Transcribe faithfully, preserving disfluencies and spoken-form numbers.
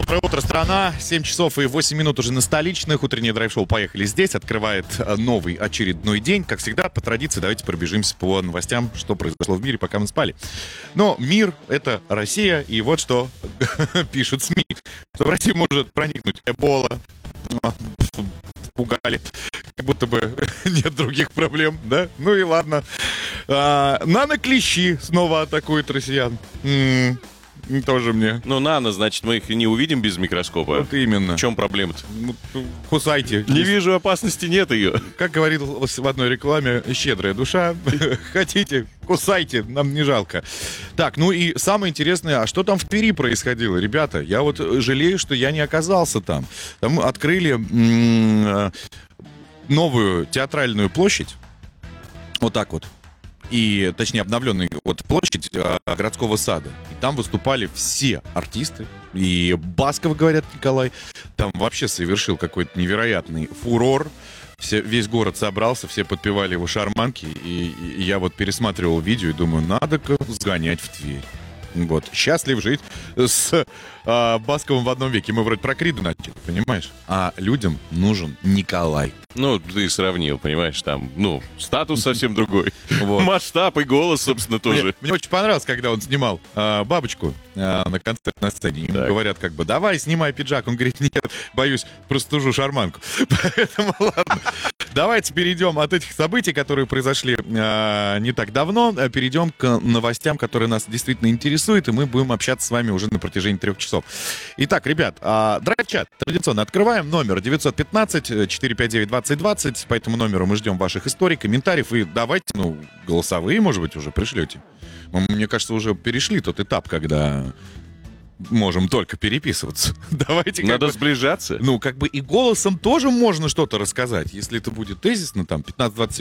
Доброе утро, страна. семь часов и восемь минут уже на столичных. Утреннее драйв-шоу «Поехали здесь» открывает новый очередной день. Как всегда, по традиции, давайте пробежимся по новостям, что произошло в мире, пока мы спали. Но мир — это Россия, и вот что пишут СМИ. Что в России может проникнуть Эбола. Пугали. Как будто бы нет других проблем, да? Ну и ладно. А, нано-клещи снова атакуют россиян. М-м, тоже мне. Ну, нано, значит, мы их не увидим без микроскопа. Вот именно. В чем проблема-то? Ну, кусайте. Не вижу опасности, нет ее. Как говорил в одной рекламе, щедрая душа. Хотите, кусайте, нам не жалко. Так, ну и самое интересное, а что там в Твери происходило, ребята? Я вот жалею, что я не оказался там. Там открыли м- новую театральную площадь. Вот так вот. И, точнее, обновленную вот площадь э, городского сада. И там выступали все артисты. И Басков, говорят, Николай, там вообще совершил какой-то невероятный фурор. Все, весь город собрался, все подпевали его шарманки. И, и я вот пересматривал видео и думаю, надо-ка сгонять в Тверь. Вот. Счастлив жить с э, Басковым в одном веке. Мы вроде про Крида начали, понимаешь? А людям нужен Николай. Ну, ты сравнил, понимаешь, там, ну, статус совсем другой. Вот. Масштаб и голос, собственно, тоже. Мне, мне очень понравилось, когда он снимал э, бабочку э, на концерте на сцене. Ему Так. говорят, как бы, давай, снимай пиджак. Он говорит, нет, боюсь, простужу шарманку. Поэтому, ладно. Давайте перейдем от этих событий, которые произошли э, не так давно, э, перейдем к новостям, которые нас действительно интересуют, и мы будем общаться с вами уже на протяжении трех часов. Итак, ребят, э, драйв-чат традиционно открываем. Номер девятьсот пятнадцать четыреста пятьдесят девять двадцать двадцать. По этому номеру мы ждем ваших историй, комментариев. И давайте, ну, голосовые, может быть, уже пришлете. Мы, мне кажется, уже перешли тот этап, когда можем только переписываться. Давайте как Надо бы, сближаться. ну, как бы и голосом тоже можно что-то рассказать. Если это будет тезисно, там, пятнадцать-двадцать